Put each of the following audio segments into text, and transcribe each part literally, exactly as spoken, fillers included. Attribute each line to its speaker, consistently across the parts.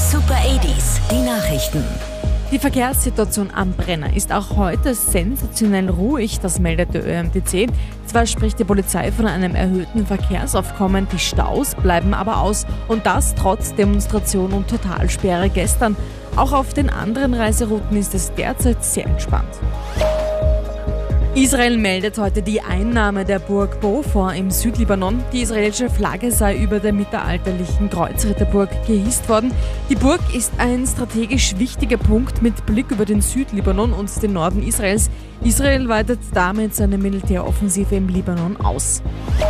Speaker 1: Super achtziger, die Nachrichten.
Speaker 2: Die Verkehrssituation am Brenner ist auch heute sensationell ruhig, das meldet der Ö M T C. Zwar spricht die Polizei von einem erhöhten Verkehrsaufkommen, die Staus bleiben aber aus und das trotz Demonstration und Totalsperre gestern. Auch auf den anderen Reiserouten ist es derzeit sehr entspannt. Israel meldet heute die Einnahme der Burg Beaufort im Südlibanon. Die israelische Flagge sei über der mittelalterlichen Kreuzritterburg gehisst worden. Die Burg ist ein strategisch wichtiger Punkt mit Blick über den Südlibanon und den Norden Israels. Israel weitet damit seine Militäroffensive im Libanon aus.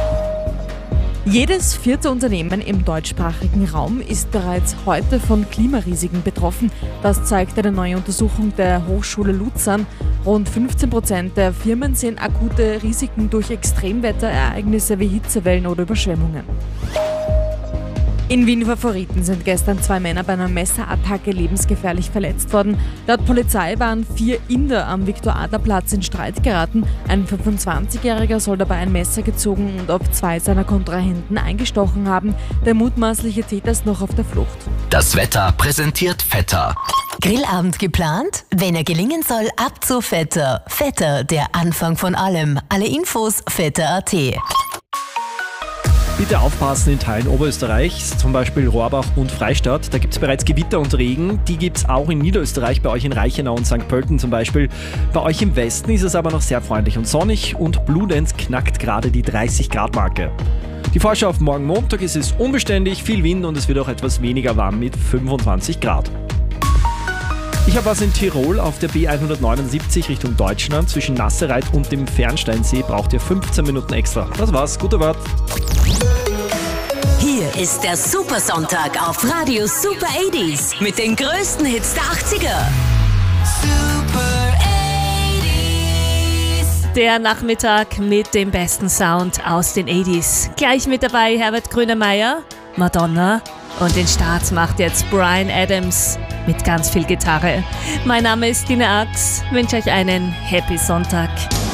Speaker 2: Jedes vierte Unternehmen im deutschsprachigen Raum ist bereits heute von Klimarisiken betroffen. Das zeigt eine neue Untersuchung der Hochschule Luzern. Rund fünfzehn Prozent der Firmen sehen akute Risiken durch Extremwetterereignisse wie Hitzewellen oder Überschwemmungen. In Wien Favoriten sind gestern zwei Männer bei einer Messerattacke lebensgefährlich verletzt worden. Laut Polizei waren vier Inder am Viktor-Adler-Platz in Streit geraten. Ein fünfundzwanzigjähriger soll dabei ein Messer gezogen und auf zwei seiner Kontrahenten eingestochen haben. Der mutmaßliche Täter ist noch auf der Flucht.
Speaker 1: Das Wetter präsentiert Vetter.
Speaker 3: Grillabend geplant? Wenn er gelingen soll, ab zu Vetter. Vetter, der Anfang von allem. Alle Infos vetter punkt a t.
Speaker 4: Bitte aufpassen in Teilen Oberösterreichs, zum Beispiel Rohrbach und Freistadt. Da gibt es bereits Gewitter und Regen. Die gibt es auch in Niederösterreich, bei euch in Reichenau und Sankt Pölten zum Beispiel. Bei euch im Westen ist es aber noch sehr freundlich und sonnig und Bludenz knackt gerade die dreißig Grad Marke. Die Vorschau auf morgen Montag ist es unbeständig, viel Wind und es wird auch etwas weniger warm mit fünfundzwanzig Grad. Ich habe was in Tirol auf der B hundertneunundsiebzig Richtung Deutschland. Zwischen Nassereit und dem Fernsteinsee braucht ihr fünfzehn Minuten extra. Das war's, gute Wort.
Speaker 1: Hier ist der Supersonntag auf Radio Super achtziger mit den größten Hits der achtziger. Super achtziger.
Speaker 5: Der Nachmittag mit dem besten Sound aus den achtziger. Gleich mit dabei Herbert Grönemeyer, Madonna und den Start macht jetzt Bryan Adams mit ganz viel Gitarre. Mein Name ist Tina Ax, wünsche euch einen Happy Sonntag.